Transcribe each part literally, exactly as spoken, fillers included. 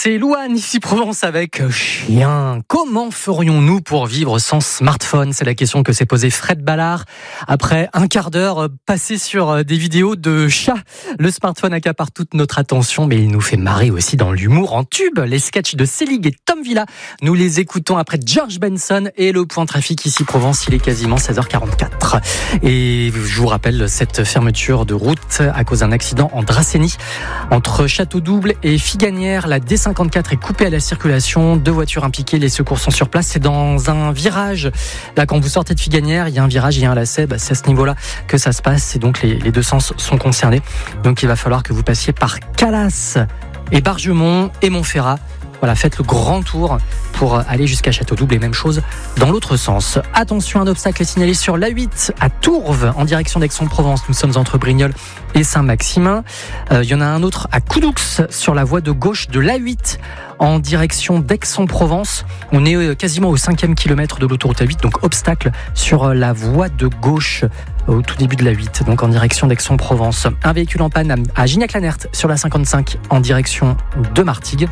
c'est Louane, ici Provence avec Chien. Comment ferions-nous pour vivre sans smartphone ? C'est la question que s'est posée Fred Ballard. Après un quart d'heure passé sur des vidéos de chats, le smartphone accapare toute notre attention, mais il nous fait marrer aussi dans l'humour en tube. Les sketchs de Selig et Tom Villa, nous les écoutons après George Benson et le point trafic ici Provence. Il est quasiment seize heures quarante-quatre. Et je vous rappelle cette fermeture de route à cause d'un accident en Dracénie entre Château-Double et Figanières. La D cinquante-quatre est coupée à la circulation, deux voitures impliquées, les secours sont sur place. C'est dans un virage. Là, quand vous sortez de Figanières, il y a un virage, il y a un lacet. Bah, c'est à ce niveau-là que ça se passe. Et donc, les, les deux sens sont concernés. Donc, il va falloir que vous passiez par Calas et Bargemont et Montferrat. Voilà, faites le grand tour pour aller jusqu'à Château-Double et même chose dans l'autre sens. Attention, un obstacle est signalé sur l'A huit à Tourves en direction d'Aix-en-Provence. Nous sommes entre Brignoles et Saint-Maximin. Euh, il y en a un autre à Coudoux sur la voie de gauche de l'A huit en direction d'Aix-en-Provence. On est quasiment au cinquième kilomètre de l'autoroute A huit, donc obstacle sur la voie de gauche au tout début de l'A huit, donc en direction d'Aix-en-Provence. Un véhicule en panne à Gignac-Lanert sur la cinquante-cinq en direction de Martigues.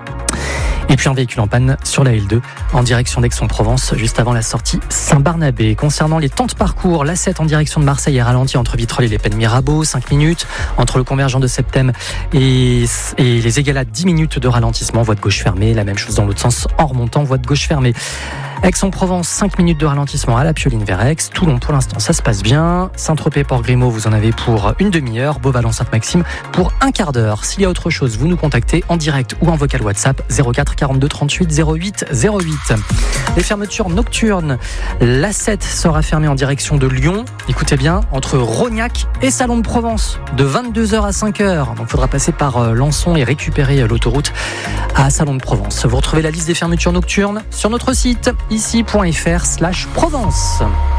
Et puis un véhicule en panne sur la L deux en direction d'Aix-en-Provence, juste avant la sortie Saint-Barnabé. Concernant les temps de parcours, l'A sept en direction de Marseille est ralenti entre Vitrolles et les Pennes Mirabeau, cinq minutes. Entre le convergent de Septem et, et les Égalades, dix minutes de ralentissement, voie de gauche fermée. La même chose dans l'autre sens, en remontant, voie de gauche fermée. Aix-en-Provence, cinq minutes de ralentissement à la Pioline vers Aix. Toulon, pour l'instant, ça se passe bien. Saint-Tropez, Port-Grimaud, vous en avez pour une demi-heure. Beauval, Sainte-Maxime pour un quart d'heure. S'il y a autre chose, vous nous contactez en direct ou en vocal WhatsApp zéro quatre quarante-deux trente-huit zéro huit zéro huit. Les fermetures nocturnes. L'A sept sera fermée en direction de Lyon. Écoutez bien, entre Rognac et Salon de Provence, de vingt-deux heures à cinq heures. Donc, il faudra passer par Lançon et récupérer l'autoroute à Salon de Provence. Vous retrouvez la liste des fermetures nocturnes sur notre site ici point f r slash Provence.